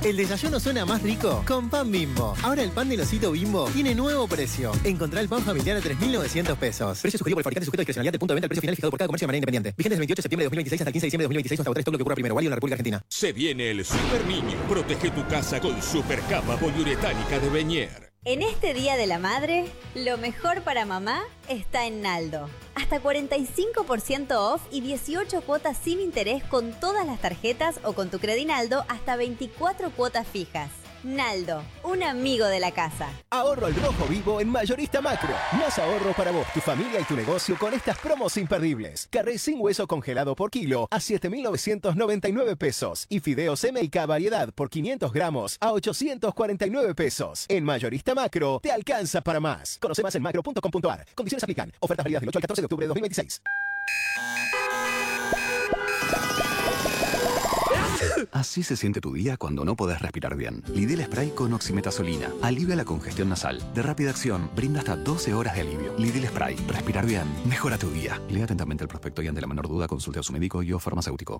El desayuno suena más rico con Pan Bimbo. Ahora el pan del osito Bimbo tiene nuevo precio. Encontrá el pan familiar a 3.900 pesos. Precio sugerido por el fabricante sujeto a discrecionalidad de punto de venta al precio final fijado por cada comercio de manera independiente. Vigente del 28 de septiembre de 2026 hasta el 15 de diciembre de 2026 hasta agotar stock lo que ocurra primero. Válido en la República Argentina. Se viene el Super Niño. Protege tu casa con super capa poliuretánica de Beñer. En este Día de la Madre, lo mejor para mamá está en Naldo. Hasta 45% off y 18 cuotas sin interés con todas las tarjetas o con tu Credinaldo hasta 24 cuotas fijas. Naldo, un amigo de la casa. Ahorro al rojo vivo en Mayorista Macro. Más ahorro para vos, tu familia y tu negocio con estas promos imperdibles. Carré sin hueso congelado por kilo a 7.999 pesos. Y fideos M&K variedad por 500 gramos a 849 pesos. En Mayorista Macro, te alcanza para más. Conoce más en macro.com.ar. Condiciones aplican. Ofertas válidas del 8 al 14 de octubre de 2026. Así se siente tu día cuando no podés respirar bien. Lidl Spray con oximetazolina. Alivia la congestión nasal. De rápida acción, brinda hasta 12 horas de alivio. Lidl Spray. Respirar bien. Mejora tu día. Lea atentamente el prospecto y ante la menor duda consulte a su médico y o farmacéutico.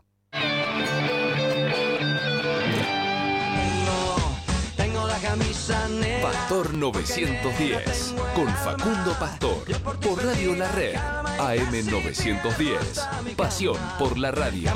Pastor 910 con Facundo Pastor por Radio La Red AM 910. Pasión por la radio.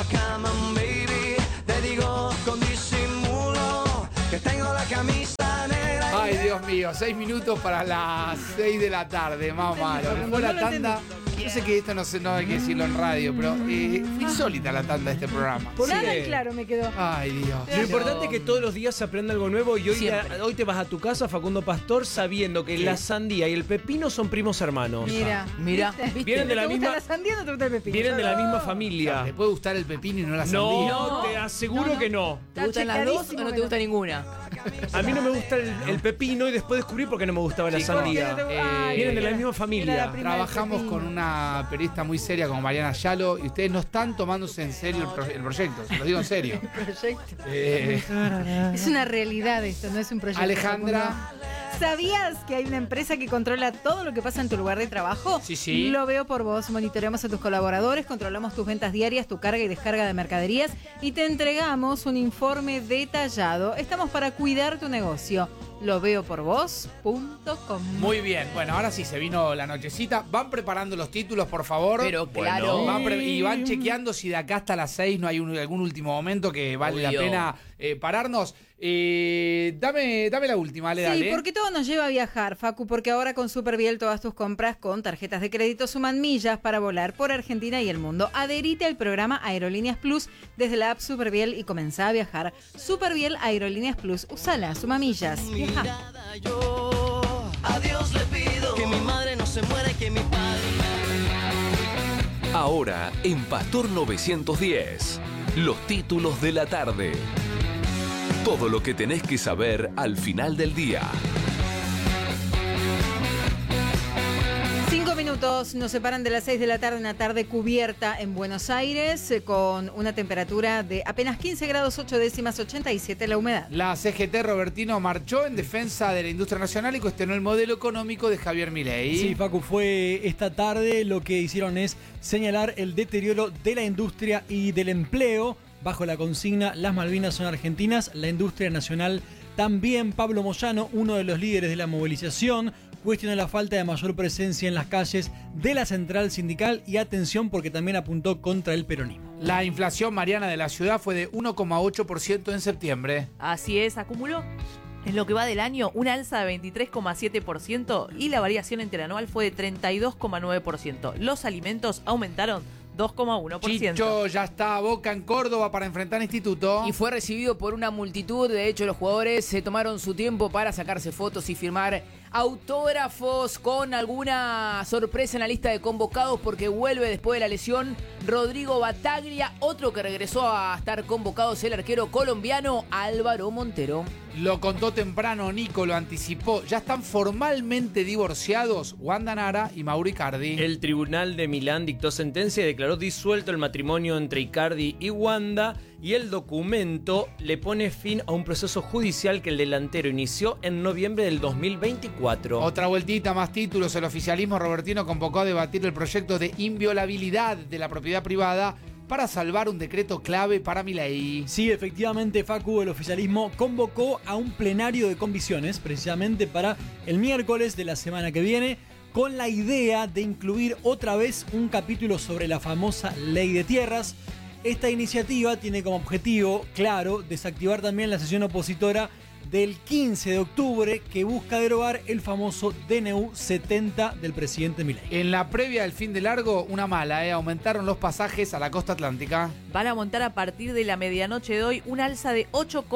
Te digo con disimulo que tengo la camisa negra. Ay, Dios mío, 6 minutos para las 6 de la tarde, mamá. Fue la tanda. Yo sé que esto no hay que decirlo en radio, pero fue insólita la tanda de este programa. Nada y claro me quedó. Ay, Dios. Lo importante es que todos los días se aprende algo nuevo y hoy te vas a tu casa, Facundo Pastor, sabiendo que la sandía y el pepino son primos hermanos. Mira. Vienen de la misma. ¿Te gusta la sandía o no te gusta el pepino? Vienen de la misma familia. ¿Te puede gustar el pepino y no la sandía? No, te aseguro que no. ¿Te gustan las dos o no te gusta ninguna? A mí no me gusta el pepino y después descubrí por qué no me gustaba la sandía. Vienen de la misma familia. Trabajamos con una periodista muy seria como Mariana Yalo y ustedes no están tomándose en serio el proyecto, se lo digo en serio. El proyecto. Es una realidad esto, no es un proyecto. Alejandra. ¿Sabías que hay una empresa que controla todo lo que pasa en tu lugar de trabajo? Sí. Lo Veo por Vos. Monitoreamos a tus colaboradores, controlamos tus ventas diarias, tu carga y descarga de mercaderías y te entregamos un informe detallado. Estamos para cuidar tu negocio. loveoporvos.com. Muy bien, bueno, ahora sí se vino la nochecita. Van preparando los títulos, por favor. Pero claro. Y van chequeando si de acá hasta las 6 no hay algún último momento que vale la pena pararnos. Dame la última, dale. Sí, porque todo nos lleva a viajar, Facu, porque ahora con Superviel todas tus compras con tarjetas de crédito suman millas para volar por Argentina y el mundo. Adherite al programa Aerolíneas Plus desde la app Superviel y comenzá a viajar. Superviel Aerolíneas Plus, usala, suma millas. Yo a Dios le pido que mi madre no se muera y que mi padre. Ahora en Pastor 910. Los títulos de la tarde. Todo lo que tenés que saber al final del día. 5 minutos nos separan de las 6 de la tarde, una tarde cubierta en Buenos Aires, con una temperatura de apenas 15 grados 8 décimas, 87 la humedad. La CGT Robertino marchó en defensa de la industria nacional y cuestionó el modelo económico de Javier Milei. Sí, Facu, fue esta tarde. Lo que hicieron es señalar el deterioro de la industria y del empleo bajo la consigna "Las Malvinas son argentinas, la industria nacional también". Pablo Moyano, uno de los líderes de la movilización, cuestionó la falta de mayor presencia en las calles de la central sindical y atención porque también apuntó contra el peronismo. La inflación, Mariana, de la ciudad fue de 1,8% en septiembre. Así es, acumuló en lo que va del año un alza de 23,7% y la variación interanual fue de 32,9%. Los alimentos aumentaron 2,1%. Chicho ya está a Boca en Córdoba para enfrentar a Instituto. Y fue recibido por una multitud. De hecho, los jugadores se tomaron su tiempo para sacarse fotos y firmar autógrafos, con alguna sorpresa en la lista de convocados porque vuelve después de la lesión Rodrigo Bataglia. Otro que regresó a estar convocado es el arquero colombiano Álvaro Montero. Lo contó temprano Nico, lo anticipó. Ya están formalmente divorciados Wanda Nara y Mauro Icardi. El tribunal de Milán dictó sentencia y declaró disuelto el matrimonio entre Icardi y Wanda, y el documento le pone fin a un proceso judicial que el delantero inició en noviembre del 2024. Otra vueltita, más títulos. El oficialismo robertino convocó a debatir el proyecto de inviolabilidad de la propiedad privada para salvar un decreto clave para Milei. Sí, efectivamente, Facu, el oficialismo convocó a un plenario de comisiones precisamente para el miércoles de la semana que viene, con la idea de incluir otra vez un capítulo sobre la famosa ley de tierras. Esta iniciativa tiene como objetivo, claro, desactivar también la sesión opositora del 15 de octubre que busca derogar el famoso DNU 70 del presidente Milei. En la previa del fin de largo, una mala, aumentaron los pasajes a la costa atlántica. Van a montar a partir de la medianoche de hoy un alza de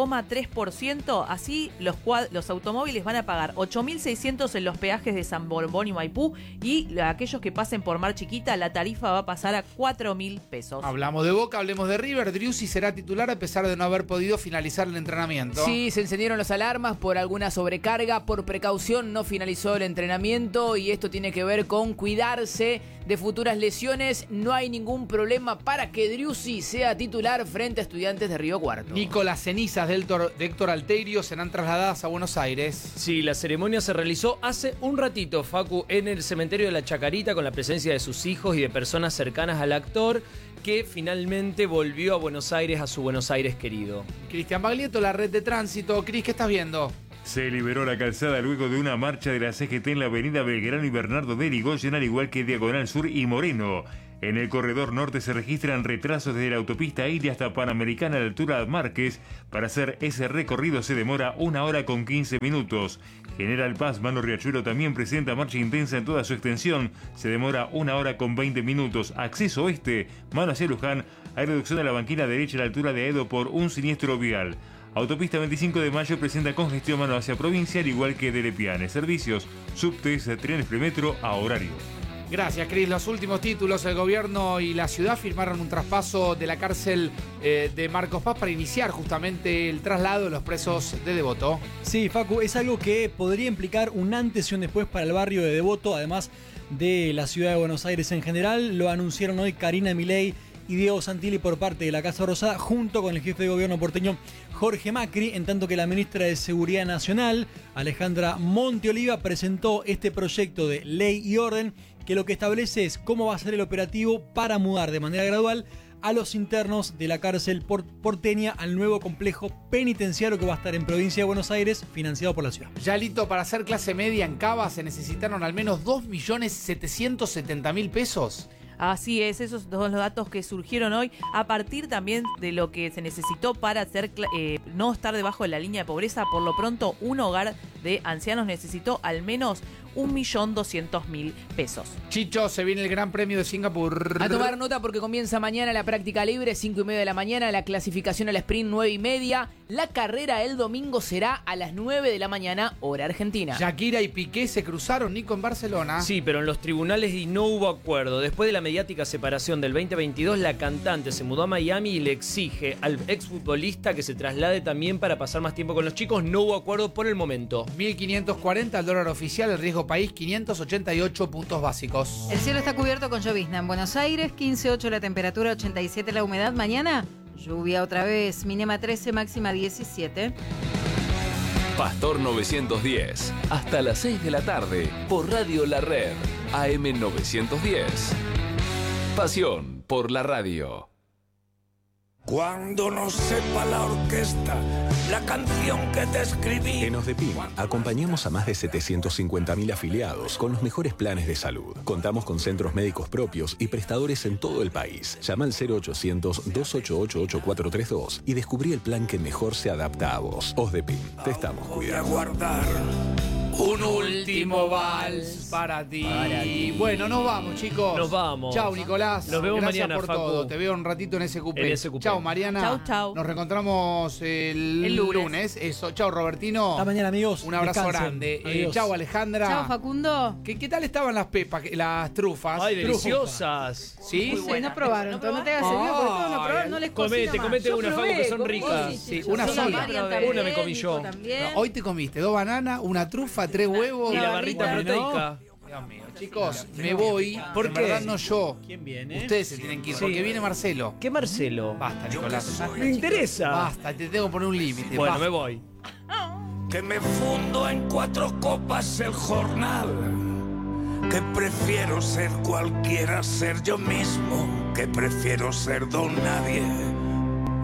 8,3%. Así los automóviles van a pagar 8.600 en los peajes de San Borbón y Maipú, y aquellos que pasen por Mar Chiquita, la tarifa va a pasar a 4.000 pesos. Hablamos de Boca, hablemos de River. Driussi será titular a pesar de no haber podido finalizar el entrenamiento. Sí, se encendieron las alarmas por alguna sobrecarga. Por precaución no finalizó el entrenamiento, y esto tiene que ver con cuidarse de futuras lesiones. No hay ningún problema para que Driussi sea titular frente a Estudiantes de Río Cuarto. Nico, las cenizas de Héctor Alterio serán trasladadas a Buenos Aires. Sí, la ceremonia se realizó hace un ratito, Facu, en el cementerio de la Chacarita, con la presencia de sus hijos y de personas cercanas al actor, que finalmente volvió a Buenos Aires, a su Buenos Aires querido. Cristian Baglietto, la red de tránsito. Cris, ¿qué estás viendo? Se liberó la calzada luego de una marcha de la CGT en la avenida Belgrano y Bernardo de Irigoyen, al igual que Diagonal Sur y Moreno. En el corredor norte se registran retrasos desde la autopista Iria hasta Panamericana a la altura de Márquez. Para hacer ese recorrido se demora 1 hora con 15 minutos. General Paz, Mano Riachuelo también presenta marcha intensa en toda su extensión. Se demora 1 hora con 20 minutos. Acceso oeste, Mano hacia Luján, hay reducción a la banquina derecha a la altura de Edo por un siniestro vial. Autopista 25 de Mayo presenta congestión mano hacia provincia, al igual que de Lepiane. Servicios, subtes, trenes premetro a horario. Gracias, Cris. Los últimos títulos: el gobierno y la ciudad firmaron un traspaso de la cárcel de Marcos Paz para iniciar justamente el traslado de los presos de Devoto. Sí, Facu, es algo que podría implicar un antes y un después para el barrio de Devoto, además de la ciudad de Buenos Aires en general. Lo anunciaron hoy Karina Milei y Diego Santilli por parte de la Casa Rosada, junto con el jefe de gobierno porteño Jorge Macri, en tanto que la ministra de Seguridad Nacional, Alejandra Monteoliva, presentó este proyecto de ley y orden que lo que establece es cómo va a ser el operativo para mudar de manera gradual a los internos de la cárcel porteña al nuevo complejo penitenciario que va a estar en provincia de Buenos Aires, financiado por la ciudad. Yalito, para hacer clase media en Cava se necesitaron al menos 2.770.000 pesos. Así es, esos son los datos que surgieron hoy a partir también de lo que se necesitó para hacer, no estar debajo de la línea de pobreza. Por lo pronto, un hogar de ancianos necesitó al menos 1.200.000 pesos. Chicho, se viene el Gran Premio de Singapur. A tomar nota porque comienza mañana la práctica libre, 5:30 de la mañana, la clasificación al sprint 9:30. La carrera el domingo será a las 9 de la mañana, hora argentina. Shakira y Piqué se cruzaron, Nico, en Barcelona. Sí, pero en los tribunales y no hubo acuerdo. Después de la mediática separación del 2022, la cantante se mudó a Miami y le exige al exfutbolista que se traslade también para pasar más tiempo con los chicos. No hubo acuerdo por el momento. 1.540 el dólar oficial, el riesgo país 588 puntos básicos. El cielo está cubierto con llovizna en Buenos Aires, 15,8 la temperatura, 87 la humedad. Mañana, lluvia otra vez, mínima 13, máxima 17. Pastor 910, hasta las 6 de la tarde, por Radio La Red, AM 910. Pasión por la radio. Cuando no sepa la orquesta la canción que te escribí. En OSDEPIM acompañamos a más de 750.000 afiliados con los mejores planes de salud. Contamos con centros médicos propios y prestadores en todo el país. Llama al 0800-288-8432 y descubrí el plan que mejor se adapta a vos. OSDEPIM, te estamos cuidando. Voy a guardar un último vals para ti. Bueno, nos vamos, chicos. Nos vamos. Chau, Nicolás. Nos vemos Gracias mañana, por Facu. todo. Te veo un ratito en SQP. En SQP. Chau, Mariana. Chau, chau. Nos reencontramos el lunes. Eso. Chau, Robertino. Hasta mañana, amigos. Un abrazo Descansen. grande. Adiós. Chau, Alejandra. Chao, Facundo. ¿Qué tal estaban las pepas, las trufas? Ay, deliciosas. ¿Sí? No sé, no probaron. No te hagas el vivo porque todos no probaron, no les cocino más. Comete Yo una, probé, Facu, que son vos ricas. Sí, yo una soy sola. Marian también, Una me comí yo. Nico también. No, hoy te comiste 2 bananas, una trufa, 3 huevos. Y la barrita barrita, proteica. Dios mío, chicos, me voy. ¿Por En qué? verdad no yo. ¿Quién viene? Ustedes se tienen que ir, porque viene Marcelo. ¿Qué Marcelo? Basta, Nicolás. Me interesa. Basta, te tengo que poner un límite. Bueno, basta. me voy. que me fundo en 4 copas el jornal, que prefiero ser cualquiera, ser yo mismo. que prefiero ser don nadie.